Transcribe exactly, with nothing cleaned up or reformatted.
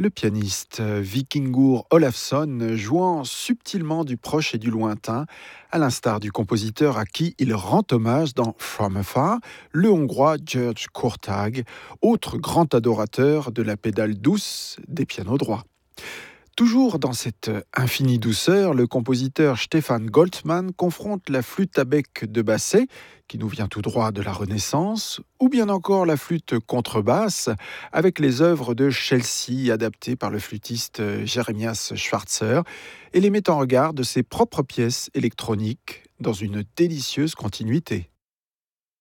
Le pianiste Vikingur Olafsson jouant subtilement du proche et du lointain, à l'instar du compositeur à qui il rend hommage dans From Afar, le Hongrois György Kurtág, autre grand adorateur de la pédale douce des pianos droits. Toujours dans cette infinie douceur, le compositeur Stefan Goldman confronte la flûte à bec de Basset, qui nous vient tout droit de la Renaissance, ou bien encore la flûte contrebasse, avec les œuvres de Chelsea adaptées par le flûtiste Jeremias Schwarzer, et les met en regard de ses propres pièces électroniques dans une délicieuse continuité.